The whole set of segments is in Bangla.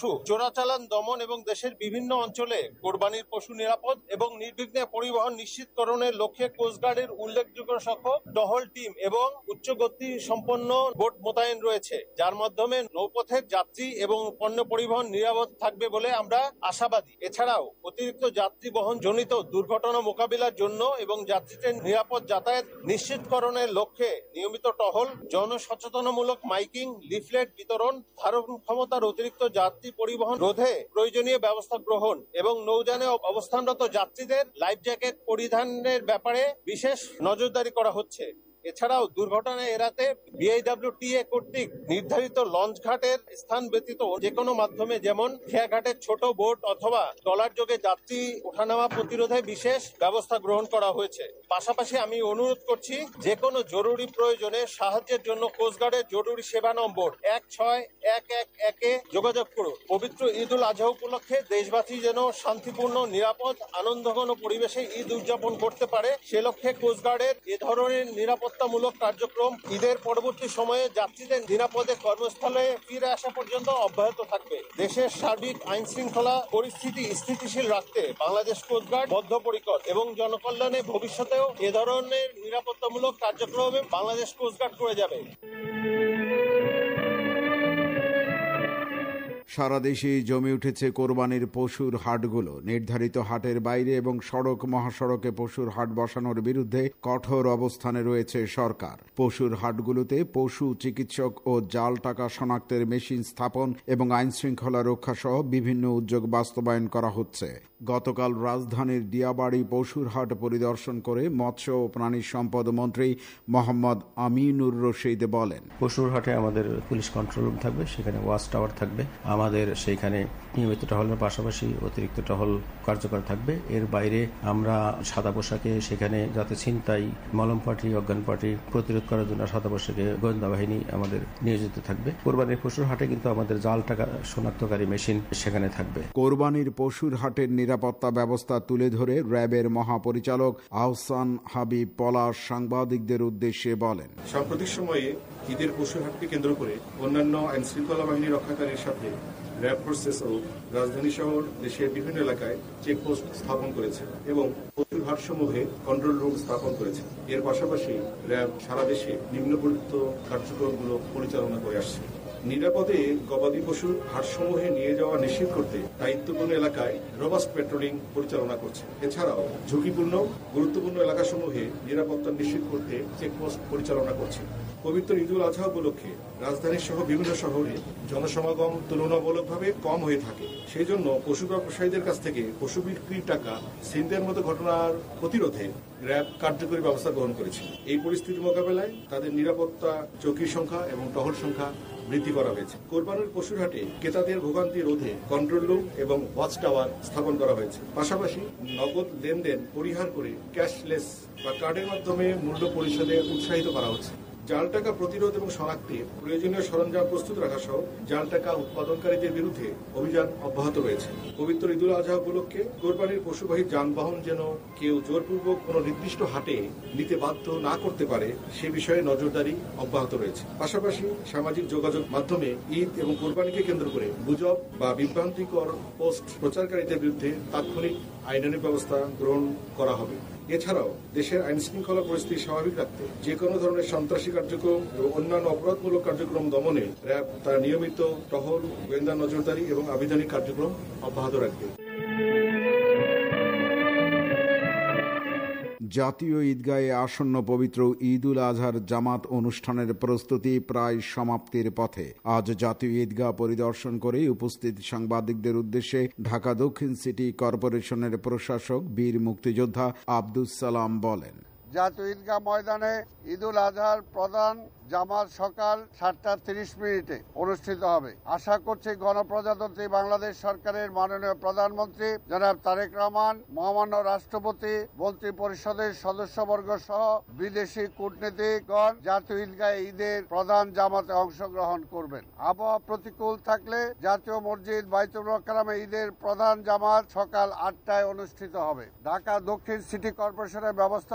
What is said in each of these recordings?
পশু চোরাচালান দমন এবং দেশের বিভিন্ন অঞ্চলে কোরবানির পশু নিরাপদ এবং নির্বিঘ্নে পরিবহন নিশ্চিতকরণের লক্ষ্যে কোস্টগার্ডের উল্লেখযোগ্য সংখ্যক টহল টিম এবং উচ্চ গতি সম্পন্ন বোট মোতায়েন রয়েছে, যার মাধ্যমে নৌপথের যাত্রী এবং পণ্য পরিবহন নিরাপদ থাকবে বলে আমরা আশাবাদী। এছাড়াও অতিরিক্ত যাত্রী বহন জনিত দুর্ঘটনা মোকাবিলার জন্য এবং যাত্রীদের নিরাপদ যাতায়াত নিশ্চিতকরণের লক্ষ্যে নিয়মিত টহল, জনসচেতনমূলক মাইকিং, লিফলেট বিতরণ, ধারণ ক্ষমতার অতিরিক্ত যাত্রী পরিবহন রোধে প্রয়োজনীয় ব্যবস্থা গ্রহণ এবং নৌযানে অবস্থানরত যাত্রীদের লাইফ জ্যাকেট পরিধানের ব্যাপারে বিশেষ নজরদারি করা হচ্ছে। এছাড়াও দুর্ঘটনা এড়াতে বিআইডব্লিউটিএ কর্তৃক নির্ধারিত লঞ্চ ঘাটের স্থান ব্যতীত যে কোনো মাধ্যমে যেমন খেয়াঘাটের ছোট বোট অথবা ট্রলার যোগে যাত্রী ওঠানামা প্রতিরোধে বিশেষ ব্যবস্থা গ্রহণ করা হয়েছে। পাশাপাশি আমি অনুরোধ করছি, যে কোনো জরুরি প্রয়োজনে সাহায্যের জন্য কোস্টগার্ডের জরুরি সেবা নম্বর 16111-এ যোগাযোগ করুন। পবিত্র ঈদ উল আজহা উপলক্ষে দেশবাসী যেন শান্তিপূর্ণ, নিরাপদ, আনন্দঘন পরিবেশে ঈদ উদযাপন করতে পারে, সে লক্ষ্যে কোস্টগার্ডের এ ধরনের নিরাপত্তামূলক কার্যক্রম ঈদের পরবর্তী সময়ে যাত্রীদের নিরাপদে কর্মস্থলে ফিরে আসা পর্যন্ত অব্যাহত থাকবে। দেশের সার্বিক আইন শৃঙ্খলা পরিস্থিতি স্থিতিশীল রাখতে বাংলাদেশ কোস্টগার্ড বদ্ধপরিকর এবং জনকল্যাণে ভবিষ্যতেও এ ধরনের নিরাপত্তামূলক কার্যক্রমে বাংলাদেশ কোস্টগার্ড করে যাবে। সারা দেশেই জমে উঠেছে কোরবানির পশুর হাটগুলো। নির্ধারিত হাটের বাইরে এবং সড়ক মহাসড়কে পশুর হাট বসানোর বিরুদ্ধে কঠোর অবস্থানে রয়েছে সরকার। পশুর হাটগুলোতে পশু চিকিৎসক ও জাল টাকা শনাক্তের মেশিন স্থাপন এবং আইন শৃঙ্খলা রক্ষা সহ বিভিন্ন উদ্যোগ বাস্তবায়ন করা হচ্ছে। গতকাল রাজধানীর দিয়াবাড়ি পশুর হাট পরিদর্শন করে মৎস্য ও প্রাণী সম্পদ মন্ত্রী মোহাম্মদ আমিনুর রশিদ বলেন, পশুর হাটে আমাদের পুলিশ কন্ট্রোল রুম থাকবে, সেখানে ওয়াচ টাওয়ার থাকবে, আমাদের সেইখানে নিয়মিত টহলের পাশাপাশি অতিরিক্ত টহল কার্যকর থাকবে। এর বাইরে আমরা সাদা পোশাকে সেখানে যাতে ছিনতাই, মলম পার্টি, অজ্ঞান পার্টি প্রতিরোধ করার জন্য সাদা পোশাকে গোয়েন্দা বাহিনী আমাদের নিয়োজিত থাকবে। কোরবানির পশুর হাটে কিন্তু আমাদের জাল টাকা শনাক্তকারী মেশিন সেখানে থাকবে। কোরবানির পশুর হাটের নিরাপত্তা ব্যবস্থা তুলে ধরে র্যাবের মহাপরিচালক আহসান হাবিব পলাশ সাংবাদিকদের উদ্দেশ্যে বলেন, সাম্প্রতিক সময়ে ঈদের পশুর হাটকে কেন্দ্র করে অন্যান্য আইন শৃঙ্খলা বাহিনী রক্ষাকারীর সাথে র্যাব ফোর্সেস ও রাজধানী শহর দেশের বিভিন্ন এলাকায় চেকপোস্ট স্থাপন করেছে এবং পশুর হাটসমূহে কন্ট্রোল রুম স্থাপন করেছে। এর পাশাপাশি র্যাব সারা দেশে নিম্নবর্ণিত কার্যক্রমগুলো পরিচালনা করে আসছে। নিরাপদে গবাদি পশুর হাটসমূহে নিয়ে যাওয়া নিশ্চিত করতে দায়িত্বপূর্ণ এলাকায় রোবাস্ট পেট্রোলিং পরিচালনা করছে। এছাড়াও ঝুঁকিপূর্ণ গুরুত্বপূর্ণ এলাকাসমূহে নিরাপত্তা নিশ্চিত করতে চেকপোস্ট পরিচালনা করছে। পবিত্র ঈদ উল আজহা উপলক্ষে রাজধানী সহ বিভিন্ন শহরে জনসমাগম তুলনামূলকভাবে কম হয়ে থাকে। সেই জন্য পশু ব্যবসায়ীদের কাছ থেকে পশু বিক্রির টাকা ছিনতাইয়ের মতো ঘটনার প্রতিরোধে র্যাব কার্যকরী ব্যবস্থা গ্রহণ করেছে। এই পরিস্থিতি মোকাবেলায় তাদের নিরাপত্তা চৌকির সংখ্যা এবং টহল সংখ্যা বৃদ্ধি করা হয়েছে। কোরবানির পশুর হাটে ক্রেতাদের ভোগান্তি রোধে কন্ট্রোল রুম এবং ওয়াচ টাওয়ার স্থাপন করা হয়েছে। পাশাপাশি নগদ লেনদেন পরিহার করে ক্যাশলেস বা কার্ডের মাধ্যমে মূল্য পরিশোধে উৎসাহিত করা হচ্ছে। জাল টাকা প্রতিরোধ এবং শনাক্তে প্রয়োজনীয় সরঞ্জাম প্রস্তুত রাখা সহ জাল টাকা উৎপাদনকারীদের বিরুদ্ধে অভিযান অব্যাহত রয়েছে। পবিত্র ঈদ উল আজহা উপলক্ষে কোরবানির পশুবাহী যানবাহন যেন কেউ জোরপূর্বক কোনো নির্দিষ্ট হাটে নিতে বাধ্য না করতে পারে সে বিষয়ে নজরদারি অব্যাহত রয়েছে। পাশাপাশি সামাজিক যোগাযোগ মাধ্যমে ঈদ এবং কোরবানিকে কেন্দ্র করে গুজব বা বিভ্রান্তিকর পোস্ট প্রচারকারীদের বিরুদ্ধে তাৎক্ষণিক আইনানুগ ব্যবস্থা গ্রহণ করা হবে। এছাড়াও দেশের আইন শৃঙ্খলা পরিস্থিতি স্বাভাবিক রাখতে যে কোনো ধরনের সন্ত্রাসী কার্যক্রম এবং অন্যান্য অপরাধমূলক কার্যক্রম দমনে র্যাব তার নিয়মিত টহল, গোয়েন্দা নজরদারি এবং আবিধানিক কার্যক্রম অব্যাহত রাখবে। জাতীয় ঈদগাহে আসন্ন পবিত্র ঈদ উল আজহার জামাত অনুষ্ঠানের প্রস্তুতি প্রায় সমাপ্তির পথে। আজ জাতীয় ঈদগাহ পরিদর্শন করে উপস্থিত সাংবাদিকদের উদ্দেশ্যে ঢাকা দক্ষিণ সিটি কর্পোরেশনের প্রশাসক বীর মুক্তিযোদ্ধা আব্দুস সালাম বলেন, জাতীয় ঈদগাহ ময়দানে ঈদ উল আজহার প্রধান জামাত সকাল 7:30 অনুষ্ঠিত হবে। আশা করছি গণপ্রজাতন্ত্রী বাংলাদেশ সরকারের মাননীয় প্রধানমন্ত্রী জনাব তারেক রহমান, মহামান্য রাষ্ট্রপতি, মন্ত্রী পরিষদের সদস্যবর্গ সহ বিদেশি কূটনীতিকগণ জাতীয় ঈদগাহে ঈদের প্রধান জামাতে অংশগ্রহণ করবেন। আবহাওয়া প্রতিকূল থাকলে জাতীয় মসজিদ বাইতুল মোকাররমে ঈদের প্রধান জামাত সকাল 8টায় অনুষ্ঠিত হবে। ঢাকা দক্ষিণ সিটি কর্পোরেশনের ব্যবস্থাপনায়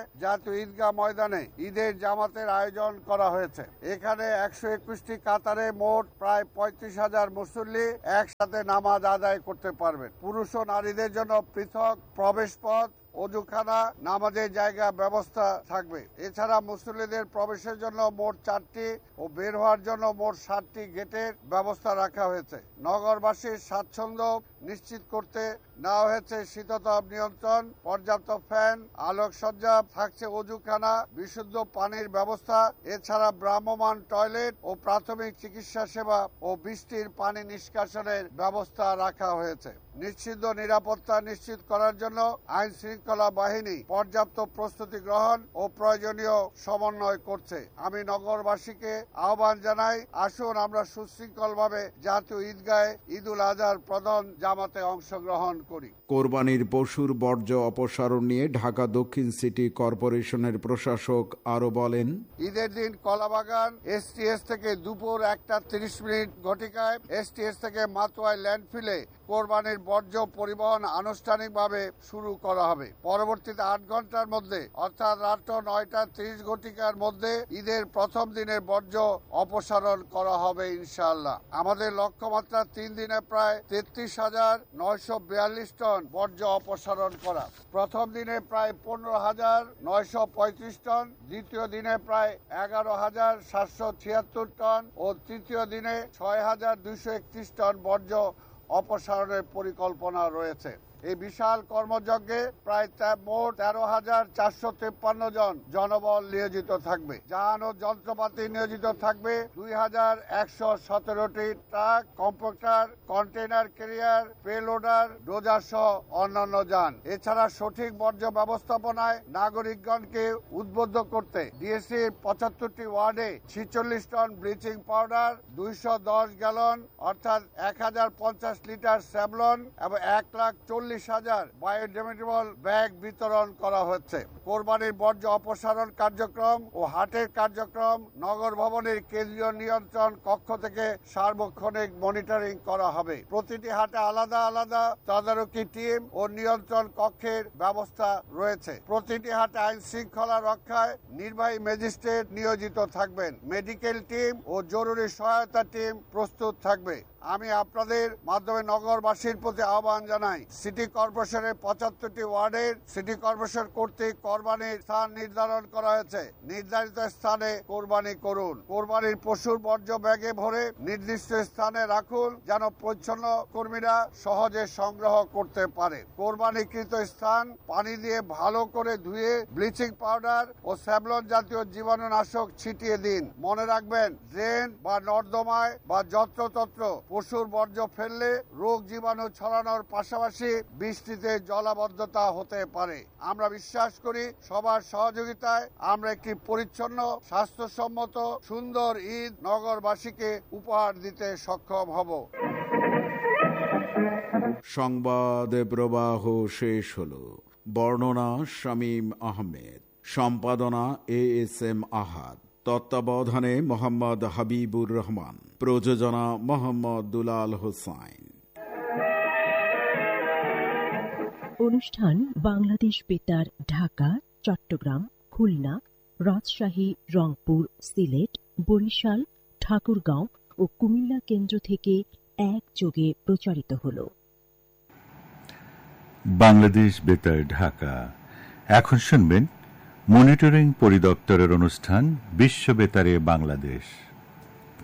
জাতীয় ঈদগাহ ময়দানে ঈদের জামাতের আয়োজন করা হয়েছে। এখানে 121টি কাতারে মোট প্রায় 35,000 মুসল্লি একসাথে নামাজ আদায় করতে পারবেন। পুরুষ ও নারীদের জন্য পৃথক প্রবেশ পথ, অজুখানা, নামাজের জায়গা ব্যবস্থা থাকবে। এছাড়া মুসল্লিদের প্রবেশের জন্য মোট 4টি ও বের হওয়ার জন্য মোট 7টি গেটের ব্যবস্থা রাখা হয়েছে। নগরবাসীর স্বাচ্ছন্দ্য নিশ্চিত করতে নেওয়া হয়েছে শীততাপ নিয়ন্ত্রণ, পর্যাপ্ত ফ্যান, আলোকসজ্জা, থাকছে অজুখানা, বিশুদ্ধ পানির ব্যবস্থা। এছাড়া ভ্রাম্যমাণ টয়লেট ও প্রাথমিক চিকিৎসা সেবা ও বৃষ্টির পানি নিষ্কাশনের ব্যবস্থা রাখা হয়েছে। নিশ্চিত নিরাপত্তা নিশ্চিত করার জন্য আইন শৃঙ্খলা বাহিনী পর্যাপ্ত প্রস্তুতি গ্রহণ ও প্রয়োজনীয় সমন্বয় করছে। আমি নগরবাসীকে আহ্বান জানাই, আসুন আমরা সুশৃঙ্খলভাবে জাতীয় ঈদগাহে ঈদুল আজহার প্রধান জামাতে অংশগ্রহণ করি। কোরবানির পশুর বর্জ্য অপসারণ নিয়ে ঢাকা দক্ষিণ সিটি কর্পোরেশনের প্রশাসক আরো বলেন, ঈদের দিন কলাবাগান এসটিএস থেকে দুপুর 1:30 ঘটিকায় এসটিএস থেকে মাতোয়ায় ল্যান্ডফিলে কোরবানির বর্জ্য পরিবহন আনুষ্ঠানিকভাবে শুরু করা হবে। পরবর্তীতে 8 ঘন্টার মধ্যে অর্থাৎ রাত 9:30 ঘটিকার মধ্যে ঈদের প্রথম দিনের বর্জ্য অপসারণ করা হবে ইনশাআল্লাহ। আমাদের লক্ষ্যমাত্রা 3 দিনে প্রায় 33,942 টন বর্জ্য অপসারণ করা। প্রথম দিনে প্রায় 15,935 টন, দ্বিতীয় দিনে প্রায় 11,776 টন ও তৃতীয় দিনে 6,231 টন বর্জ্য অপসারণের পরিকল্পনা রয়েছে। এই বিশাল কর্মযজ্ঞে প্রায় মোট 13,453 জন জনবল নিয়োজিত থাকবে। যান ও যন্ত্রপাতি নিয়োজিত থাকবে 2,117টি truck, কম্পাক্টার, container career, payloader, dozer সহ অন্যান্য যান। এছাড়া সঠিক বর্জ্য ব্যবস্থাপনায় নাগরিকগণকে উদ্বুদ্ধ করতে ডিএসসি 75টি ওয়ার্ডে 46 টন ব্লিচিং পাউডার, 210 গ্যালন অর্থাৎ 1050 লিটার স্যাভলন এবং 1,40,000 বায়োডিগ্রেডেবল ব্যাগ বিতরণ করা হচ্ছে। কোরবানির বর্জ্য অপসারণ কার্যক্রম ও হাটের কার্যক্রম নগর ভবনের কেন্দ্রীয় নিয়ন্ত্রণ কক্ষ থেকে সার্বক্ষণিক মনিটরিং করা হবে। প্রতিটি হাটে আলাদা আলাদা তদারকি টিম ও নিয়ন্ত্রণ কক্ষের ব্যবস্থা রয়েছে। প্রতিটি হাটে আইন শৃঙ্খলা রক্ষায় নির্বাহী ম্যাজিস্ট্রেট নিয়োজিত থাকবেন। মেডিকেল টিম ও জরুরি সহায়তা টিম প্রস্তুত থাকবে। আমি আপনাদের মাধ্যমে নগরবাসীর প্রতি আহ্বান জানাই, সিটি কর্পোরেশনের 75টি ওয়ার্ডের সিটি কর্পোরেশন কর্তৃক কোরবানির স্থান নির্ধারণ করা হয়েছে। নির্ধারিত স্থানে কোরবানি করুন। কোরবানির পশুর বর্জ্য ব্যাগে ভরে নির্দিষ্ট স্থানে রাখুন যেন পরিচ্ছন্ন কর্মীরা সহজে সংগ্রহ করতে পারে। কোরবানিকৃত স্থান পানি দিয়ে ভালো করে ধুয়ে ব্লিচিং পাউডার ও স্যাভলন জাতীয় জীবাণুনাশক ছিটিয়ে দিন। মনে রাখবেন, ড্রেন বা নর্দমায় বা যত্রতত্র পশুর বর্জ্য ফেললে রোগ জীবাণু ছড়ানোর পাশাপাশি বৃষ্টিতে জলাবদ্ধতা হতে পারে। আমরা বিশ্বাস করি সবার সহযোগিতায় আমরা একটি পরিচ্ছন্ন, স্বাস্থ্যসম্মত, সুন্দর ঈদ নগরবাসীকে উপহার দিতে সক্ষম হব। সংবাদে প্রবাহ শেষ হলো। বর্ণনা শামীম আহমেদ, সম্পাদনা ASM আহাদ, তত্ত্বাবধানে মোহাম্মদ হাবিবুর রহমান, প্রযোজনা মোহাম্মদ দুলাল হোসাইন। অনুষ্ঠান বাংলাদেশ বেতার ঢাকা, চট্টগ্রাম, খুলনা, রাজশাহী, রংপুর, সিলেট, বরিশাল, ঠাকুরগাঁও ও কুমিল্লা কেন্দ্র থেকে একযোগে প্রচারিত হল। বাংলাদেশ বেতার ঢাকা। এখন শুনবেন মনিটরিং পরিদপ্তরের অনুষ্ঠান বিশ্ব বেতারে বাংলাদেশ।